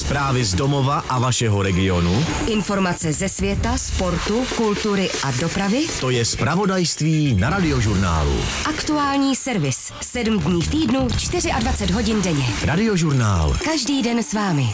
Zprávy z domova a vašeho regionu. Informace ze světa, sportu, kultury a dopravy. To je zpravodajství na Radiožurnálu. Aktuální servis. 7 dní v týdnu, 24 hodin denně. Radiožurnál. Každý den s vámi.